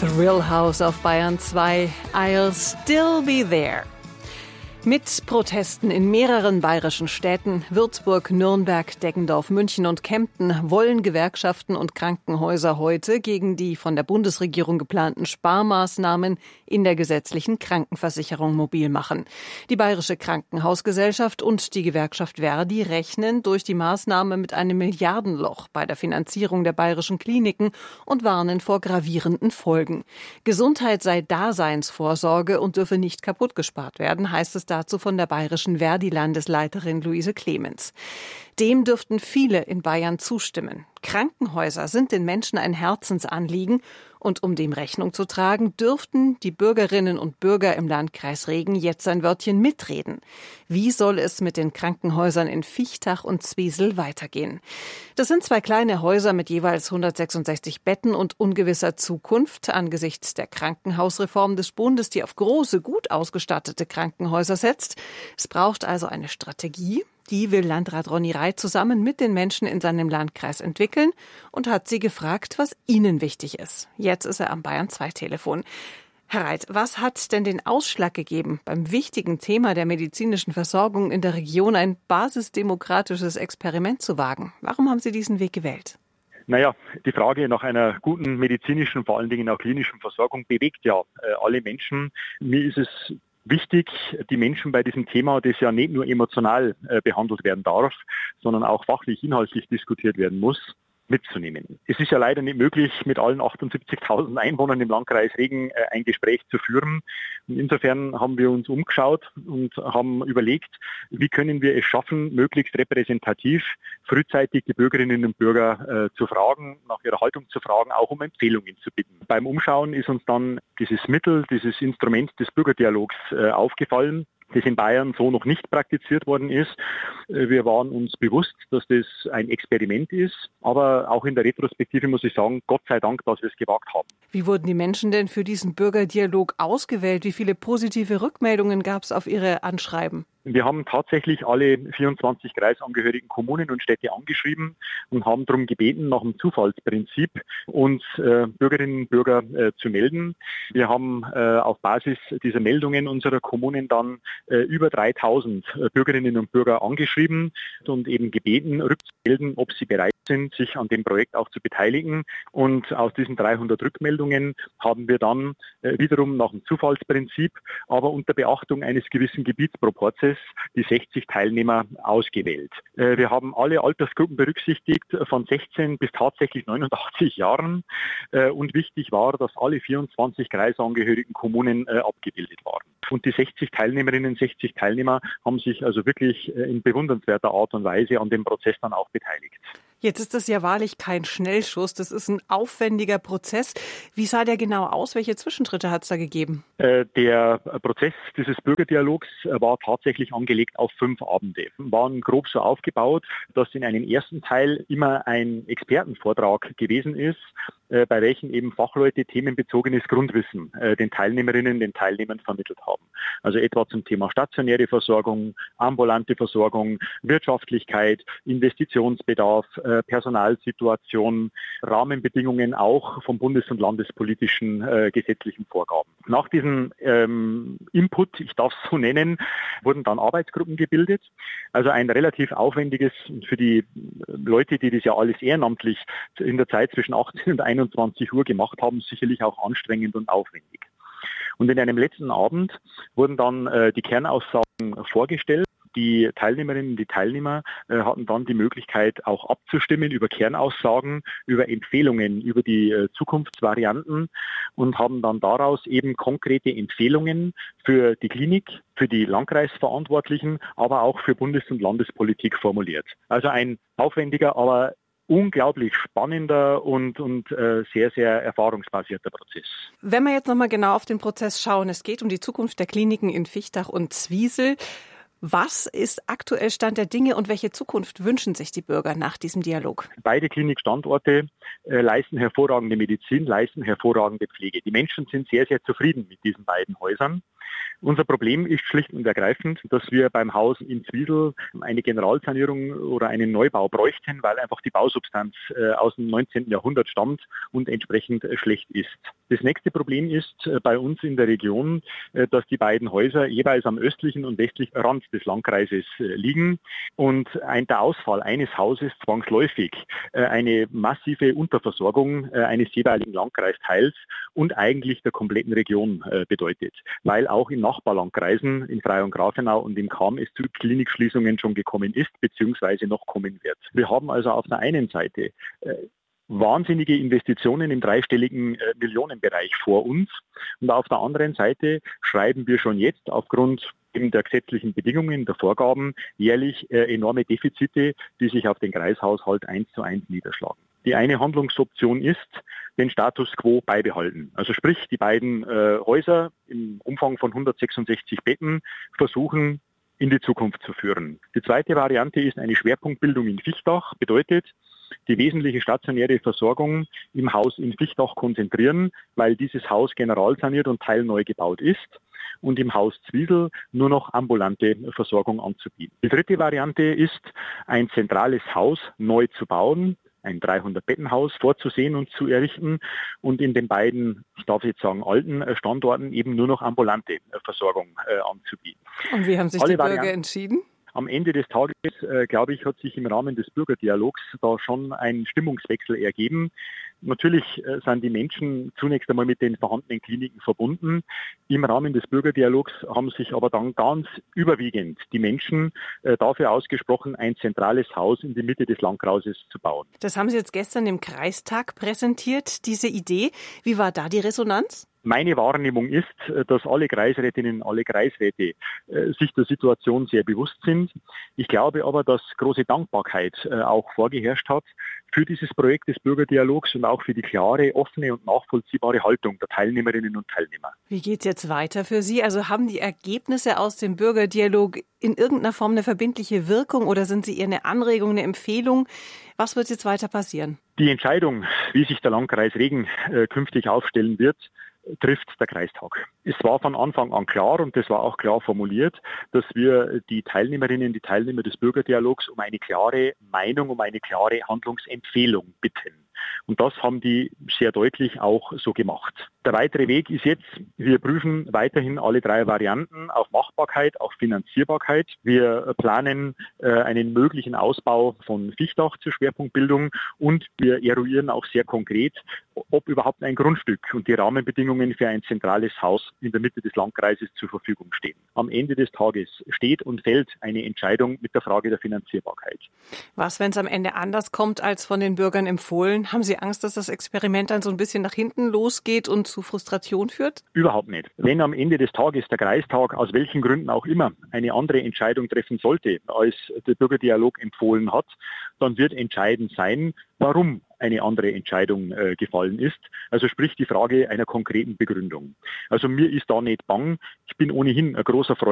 Thrill House auf Bayern 2. I'll still be there. Mit Protesten in mehreren bayerischen Städten, Würzburg, Nürnberg, Deggendorf, München und Kempten, wollen Gewerkschaften und Krankenhäuser heute gegen die von der Bundesregierung geplanten Sparmaßnahmen in der gesetzlichen Krankenversicherung mobil machen. Die Bayerische Krankenhausgesellschaft und die Gewerkschaft Verdi rechnen durch die Maßnahme mit einem Milliardenloch bei der Finanzierung der bayerischen Kliniken und warnen vor gravierenden Folgen. Gesundheit sei Daseinsvorsorge und dürfe nicht kaputt gespart werden, heißt es dazu von der bayerischen Verdi-Landesleiterin Luise Clemens. Dem dürften viele in Bayern zustimmen. Krankenhäuser sind den Menschen ein Herzensanliegen und um dem Rechnung zu tragen, dürften die Bürgerinnen und Bürger im Landkreis Regen jetzt ein Wörtchen mitreden. Wie soll es mit den Krankenhäusern in Viechtach und Zwiesel weitergehen? Das sind zwei kleine Häuser mit jeweils 166 Betten und ungewisser Zukunft angesichts der Krankenhausreform des Bundes, die auf große, gut ausgestattete Krankenhäuser setzt. Es braucht also eine Strategie. Die will Landrat Ronny Reit zusammen mit den Menschen in seinem Landkreis entwickeln und hat sie gefragt, was ihnen wichtig ist. Jetzt ist er am Bayern 2 Telefon. Herr Reit, was hat denn den Ausschlag gegeben, beim wichtigen Thema der medizinischen Versorgung in der Region ein basisdemokratisches Experiment zu wagen? Warum haben Sie diesen Weg gewählt? Naja, die Frage nach einer guten medizinischen, vor allen Dingen auch klinischen Versorgung bewegt ja alle Menschen. Mir ist es wichtig, die Menschen bei diesem Thema, das ja nicht nur emotional behandelt werden darf, sondern auch fachlich, inhaltlich diskutiert werden muss, mitzunehmen. Es ist ja leider nicht möglich, mit allen 78.000 Einwohnern im Landkreis Regen ein Gespräch zu führen. Und insofern haben wir uns umgeschaut und haben überlegt, wie können wir es schaffen, möglichst repräsentativ frühzeitig die Bürgerinnen und Bürger zu fragen, nach ihrer Haltung zu fragen, auch um Empfehlungen zu bitten. Beim Umschauen ist uns dann dieses Mittel, dieses Instrument des Bürgerdialogs aufgefallen, das in Bayern so noch nicht praktiziert worden ist. Wir waren uns bewusst, dass das ein Experiment ist, aber auch in der Retrospektive muss ich sagen, Gott sei Dank, dass wir es gewagt haben. Wie wurden die Menschen denn für diesen Bürgerdialog ausgewählt? Wie viele positive Rückmeldungen gab es auf Ihre Anschreiben? Wir haben tatsächlich alle 24 kreisangehörigen Kommunen und Städte angeschrieben und haben darum gebeten, nach dem Zufallsprinzip uns Bürgerinnen und Bürger zu melden. Wir haben auf Basis dieser Meldungen unserer Kommunen dann über 3000 Bürgerinnen und Bürger angeschrieben und eben gebeten, rückzumelden, ob sie bereit sind, sich an dem Projekt auch zu beteiligen. Und aus diesen 300 Rückmeldungen haben wir dann wiederum nach dem Zufallsprinzip, aber unter Beachtung eines gewissen Gebietsproporzes, die 60 Teilnehmer ausgewählt. Wir haben alle Altersgruppen berücksichtigt, von 16 bis tatsächlich 89 Jahren. Und wichtig war, dass alle 24 kreisangehörigen Kommunen abgebildet waren. Und die 60 Teilnehmerinnen, 60 Teilnehmer haben sich also wirklich in bewundernswerter Art und Weise an dem Prozess dann auch beteiligt. Jetzt ist das ja wahrlich kein Schnellschuss, das ist ein aufwendiger Prozess. Wie sah der genau aus? Welche Zwischenschritte hat es da gegeben? Der Prozess dieses Bürgerdialogs war tatsächlich angelegt auf 5 Abende. Waren grob so aufgebaut, dass in einem ersten Teil immer ein Expertenvortrag gewesen ist, bei welchem eben Fachleute themenbezogenes Grundwissen den Teilnehmerinnen, den Teilnehmern vermittelt haben. Also etwa zum Thema stationäre Versorgung, ambulante Versorgung, Wirtschaftlichkeit, Investitionsbedarf, Personalsituation, Rahmenbedingungen auch vom bundes- und landespolitischen gesetzlichen Vorgaben. Nach diesem Input, ich darf es so nennen, wurden dann Arbeitsgruppen gebildet. Also ein relativ aufwendiges, für die Leute, die das ja alles ehrenamtlich in der Zeit zwischen 18 und 21 Uhr gemacht haben, sicherlich auch anstrengend und aufwendig. Und in einem letzten Abend wurden dann die Kernaussagen vorgestellt. Die Teilnehmerinnen und die Teilnehmer hatten dann die Möglichkeit, auch abzustimmen über Kernaussagen, über Empfehlungen, über die Zukunftsvarianten und haben dann daraus eben konkrete Empfehlungen für die Klinik, für die Landkreisverantwortlichen, aber auch für Bundes- und Landespolitik formuliert. Also ein aufwendiger, aber unglaublich spannender und sehr, sehr erfahrungsbasierter Prozess. Wenn wir jetzt nochmal genau auf den Prozess schauen, es geht um die Zukunft der Kliniken in Viechtach und Zwiesel. Was ist aktuell Stand der Dinge und welche Zukunft wünschen sich die Bürger nach diesem Dialog? Beide Klinikstandorte leisten hervorragende Medizin, leisten hervorragende Pflege. Die Menschen sind sehr, sehr zufrieden mit diesen beiden Häusern. Unser Problem ist schlicht und ergreifend, dass wir beim Haus in Zwiesel eine Generalsanierung oder einen Neubau bräuchten, weil einfach die Bausubstanz aus dem 19. Jahrhundert stammt und entsprechend schlecht ist. Das nächste Problem ist bei uns in der Region, dass die beiden Häuser jeweils am östlichen und westlichen Rand des Landkreises liegen und der Ausfall eines Hauses zwangsläufig eine massive Unterversorgung eines jeweiligen Landkreisteils und eigentlich der kompletten Region bedeutet, weil auch in Nachbarlandkreisen, in Frei und Grafenau und im Cham es zu Klinikschließungen schon gekommen ist, beziehungsweise noch kommen wird. Wir haben also auf der einen Seite wahnsinnige Investitionen im dreistelligen Millionenbereich vor uns und auf der anderen Seite schreiben wir schon jetzt aufgrund eben der gesetzlichen Bedingungen, der Vorgaben jährlich enorme Defizite, die sich auf den Kreishaushalt 1:1 niederschlagen. Die eine Handlungsoption ist, den Status quo beibehalten. Also sprich, die beiden Häuser im Umfang von 166 Betten versuchen, in die Zukunft zu führen. Die zweite Variante ist eine Schwerpunktbildung in Fichtach, bedeutet, die wesentliche stationäre Versorgung im Haus in Fichtach konzentrieren, weil dieses Haus generalsaniert und teilneu gebaut ist und im Haus Zwiesel nur noch ambulante Versorgung anzubieten. Die dritte Variante ist, ein zentrales Haus neu zu bauen, ein 300-Betten-Haus vorzusehen und zu errichten und in den beiden, ich darf jetzt sagen, alten Standorten eben nur noch ambulante Versorgung anzubieten. Und wie haben sich die Bürger entschieden? Am Ende des Tages, glaube ich, hat sich im Rahmen des Bürgerdialogs da schon ein Stimmungswechsel ergeben. Natürlich sind die Menschen zunächst einmal mit den vorhandenen Kliniken verbunden. Im Rahmen des Bürgerdialogs haben sich aber dann ganz überwiegend die Menschen dafür ausgesprochen, ein zentrales Haus in die Mitte des Landkreises zu bauen. Das haben Sie jetzt gestern im Kreistag präsentiert, diese Idee. Wie war da die Resonanz? Meine Wahrnehmung ist, dass alle Kreisrätinnen, alle Kreisräte sich der Situation sehr bewusst sind. Ich glaube aber, dass große Dankbarkeit auch vorgeherrscht hat für dieses Projekt des Bürgerdialogs und auch für die klare, offene und nachvollziehbare Haltung der Teilnehmerinnen und Teilnehmer. Wie geht's jetzt weiter für Sie? Also haben die Ergebnisse aus dem Bürgerdialog in irgendeiner Form eine verbindliche Wirkung oder sind sie eher eine Anregung, eine Empfehlung? Was wird jetzt weiter passieren? Die Entscheidung, wie sich der Landkreis Regen künftig aufstellen wird, trifft der Kreistag. Es war von Anfang an klar und das war auch klar formuliert, dass wir die Teilnehmerinnen, die Teilnehmer des Bürgerdialogs um eine klare Meinung, um eine klare Handlungsempfehlung bitten. Und das haben die sehr deutlich auch so gemacht. Der weitere Weg ist jetzt, wir prüfen weiterhin alle drei Varianten auf Machbarkeit, auf Finanzierbarkeit. Wir planen einen möglichen Ausbau von Fichtach zur Schwerpunktbildung und wir eruieren auch sehr konkret, ob überhaupt ein Grundstück und die Rahmenbedingungen für ein zentrales Haus in der Mitte des Landkreises zur Verfügung stehen. Am Ende des Tages steht und fällt eine Entscheidung mit der Frage der Finanzierbarkeit. Was, wenn es am Ende anders kommt als von den Bürgern empfohlen? Haben Sie Angst, dass das Experiment dann so ein bisschen nach hinten losgeht und zu Frustration führt? Überhaupt nicht. Wenn am Ende des Tages der Kreistag aus welchen Gründen auch immer eine andere Entscheidung treffen sollte, als der Bürgerdialog empfohlen hat, dann wird entscheidend sein, warum eine andere Entscheidung gefallen ist. Also sprich die Frage einer konkreten Begründung. Also mir ist da nicht bang. Ich bin ohnehin ein großer Freund